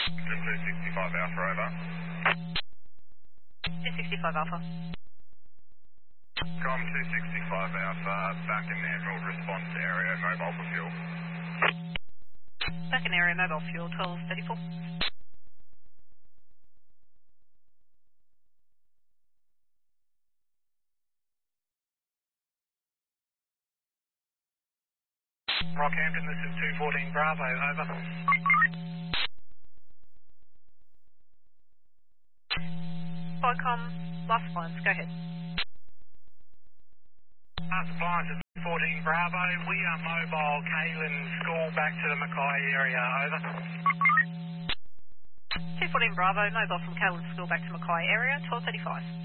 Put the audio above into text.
265 Alpha, over. 265 Alpha. Com 265 Alpha, back in Emerald response area, mobile for fuel. Back in area, mobile fuel, 1234. Rockhampton, this is 214 Bravo, over. Qualcomm, last lines, go ahead. Appliance is 14 Bravo, we are mobile, Kaylin School, back to the Mackay area, over. 214 Bravo, mobile from Callan School back to Mackay area, 1235.